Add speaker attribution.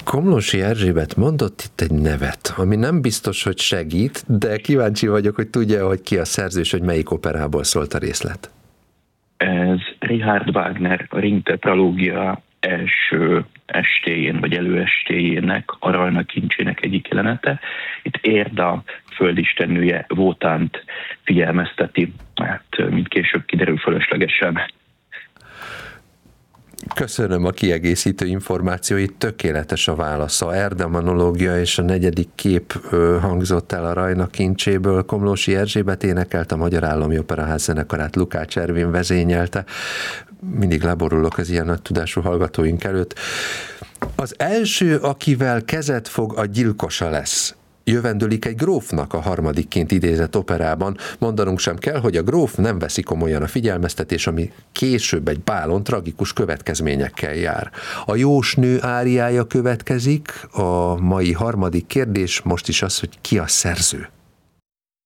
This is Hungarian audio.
Speaker 1: Komlósi Erzsébet mondott itt egy nevet, ami nem biztos, hogy segít, de kíváncsi vagyok, hogy tudja, hogy ki a szerző, és hogy melyik operából szólt a részlet.
Speaker 2: Ez Richard Wagner a Ring tetralógia első estéjén, vagy előestéjének, Aralna kincsének egyik jelenete. Itt Érda földistennője Wotant figyelmezteti, mint később kiderül, fölöslegesen.
Speaker 1: Köszönöm a kiegészítő információit, tökéletes a válasza. Erda monológia és a 4. kép hangzott el a Rajna kincséből. Komlósi Erzsébet énekelt, a Magyar Állami Operaház zenekarát Lukács Ervin vezényelte. Mindig leborulok az ilyen nagy tudású hallgatóink előtt. Az első, akivel kezet fog, a gyilkosa lesz. Jövendőlik egy grófnak a harmadikként idézett operában. Mondanunk sem kell, hogy a gróf nem veszi komolyan a figyelmeztetés, ami később egy bálon tragikus következményekkel jár. A jósnő áriája következik, a mai harmadik kérdés most is az, hogy ki a szerző.